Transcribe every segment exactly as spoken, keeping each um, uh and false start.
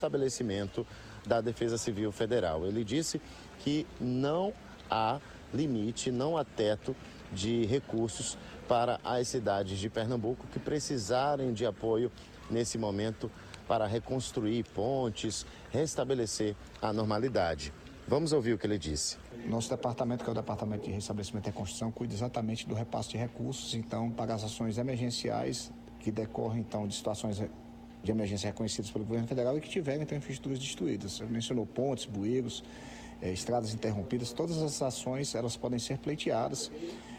estabelecimento da Defesa Civil Federal. Ele disse que não há limite, não há teto de recursos para as cidades de Pernambuco que precisarem de apoio nesse momento para reconstruir pontes, restabelecer a normalidade. Vamos ouvir o que ele disse. Nosso departamento, que é o Departamento de Restabelecimento e Reconstrução, cuida exatamente do repasse de recursos, então, para as ações emergenciais que decorrem, então, de situações de emergência reconhecidas pelo governo federal e que tiverem, então, infraestruturas destruídas. Você mencionou pontes, bueiros, eh, estradas interrompidas, todas essas ações, elas podem ser pleiteadas.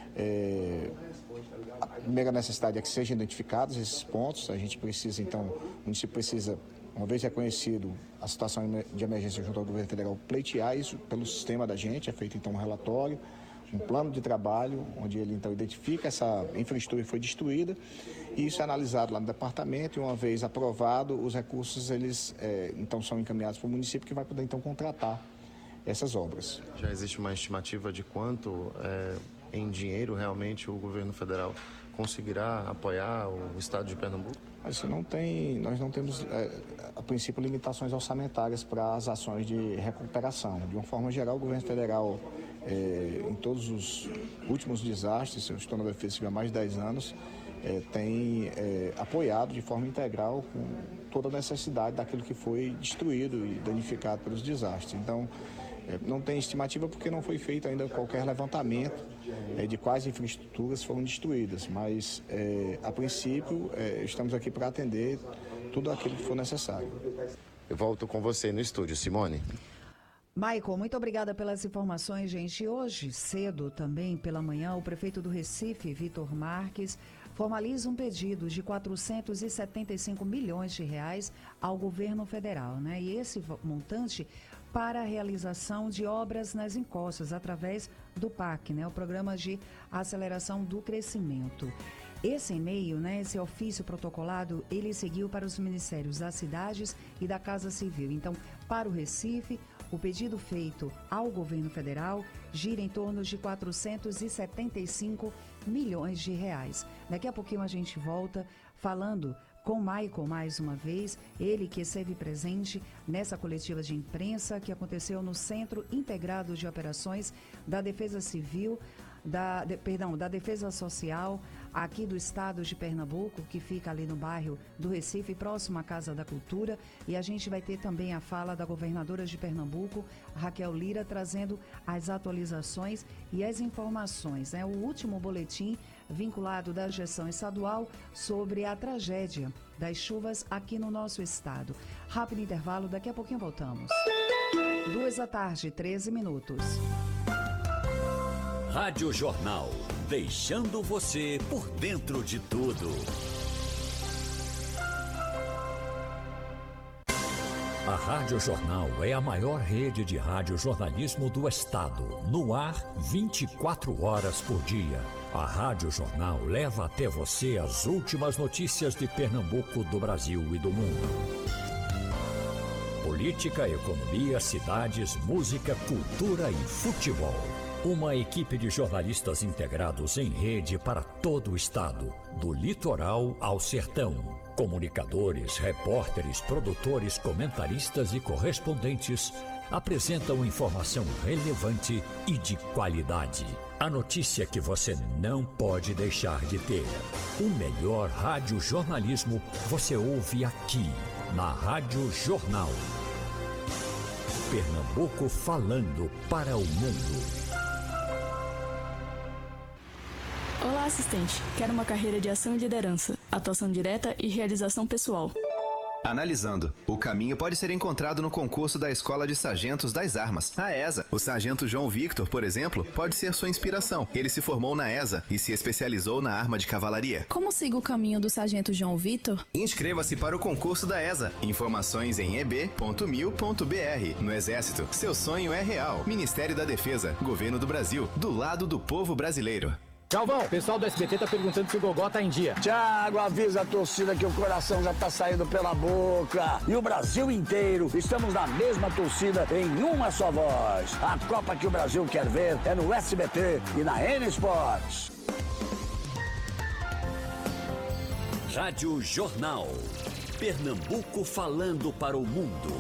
É, a primeira necessidade é que sejam identificados esses pontos. A gente precisa, então, o município precisa, uma vez reconhecido a situação de emergência junto ao governo federal, pleitear isso pelo sistema da gente. É feito, então, um relatório, um plano de trabalho, onde ele, então, identifica essa infraestrutura que foi destruída, e isso é analisado lá no departamento, e uma vez aprovado, os recursos, eles, é, então, são encaminhados para o município, que vai poder, então, contratar essas obras. Já existe uma estimativa de quanto, é, em dinheiro, realmente, o governo federal conseguirá apoiar o estado de Pernambuco? Mas não tem, nós não temos, é, a princípio, limitações orçamentárias para as ações de recuperação. De uma forma geral, o governo federal, é, em todos os últimos desastres, eu estou na Defesa Civil há mais de dez anos, é, tem é, apoiado de forma integral com toda a necessidade daquilo que foi destruído e danificado pelos desastres. Então, é, não tem estimativa porque não foi feito ainda qualquer levantamento é, de quais infraestruturas foram destruídas, mas é, a princípio é, estamos aqui para atender tudo aquilo que for necessário. Eu volto com você no estúdio, Simone. Michael, muito obrigada pelas informações, gente. Hoje, cedo também, pela manhã, o prefeito do Recife, Vitor Marques, formaliza um pedido de quatrocentos e setenta e cinco milhões de reais ao governo federal, né? E esse montante para a realização de obras nas encostas, através do P A C, né? O Programa de Aceleração do Crescimento. Esse e-mail, né, esse ofício protocolado, ele seguiu para os ministérios das cidades e da Casa Civil. Então, para o Recife, o pedido feito ao governo federal gira em torno de quatrocentos e setenta e cinco milhões de reais. Daqui a pouquinho a gente volta falando com Michael mais uma vez, ele que esteve presente nessa coletiva de imprensa que aconteceu no Centro Integrado de Operações da Defesa Civil, da, de, perdão, da Defesa Social aqui do estado de Pernambuco, que fica ali no bairro do Recife, próximo à Casa da Cultura. E a gente vai ter também a fala da governadora de Pernambuco, Raquel Lira, trazendo as atualizações e as informações, né? O último boletim vinculado da gestão estadual sobre a tragédia das chuvas aqui no nosso estado. Rápido intervalo, daqui a pouquinho voltamos. Duas da tarde, treze minutos. Rádio Jornal, deixando você por dentro de tudo. A Rádio Jornal é a maior rede de rádio jornalismo do estado, no ar vinte e quatro horas por dia. A Rádio Jornal leva até você as últimas notícias de Pernambuco, do Brasil e do mundo. Política, economia, cidades, música, cultura e futebol. Uma equipe de jornalistas integrados em rede para todo o estado, do litoral ao sertão. Comunicadores, repórteres, produtores, comentaristas e correspondentes apresentam informação relevante e de qualidade. A notícia que você não pode deixar de ter. O melhor radiojornalismo você ouve aqui, na Rádio Jornal. Pernambuco falando para o mundo. Olá, assistente. Quero uma carreira de ação e liderança, atuação direta e realização pessoal. Analisando. O caminho pode ser encontrado no concurso da Escola de Sargentos das Armas, a ESA. O sargento João Victor, por exemplo, pode ser sua inspiração. Ele se formou na ESA e se especializou na arma de cavalaria. Como sigo o caminho do sargento João Victor? Inscreva-se para o concurso da ESA. Informações em e b ponto mil ponto b r. No Exército, seu sonho é real. Ministério da Defesa, Governo do Brasil, do lado do povo brasileiro. Galvão, o pessoal do S B T tá perguntando se o Gogó tá em dia. Thiago, avisa a torcida que o coração já tá saindo pela boca. E o Brasil inteiro, estamos na mesma torcida, em uma só voz. A Copa que o Brasil quer ver é no S B T e na N Sports. Rádio Jornal. Pernambuco falando para o mundo.